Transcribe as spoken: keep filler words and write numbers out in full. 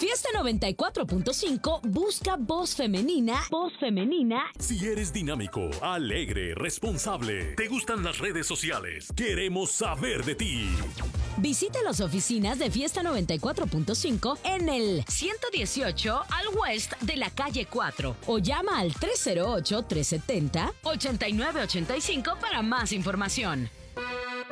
Fiesta noventa y cuatro punto cinco busca voz femenina, voz femenina. Si eres dinámico, alegre, responsable, te gustan las redes sociales, queremos saber de ti. Visita las oficinas de Fiesta noventa y cuatro punto cinco en el ciento dieciocho al West de la calle cuatro o llama al tres cero ocho, tres siete cero, ocho nueve ocho cinco para más información.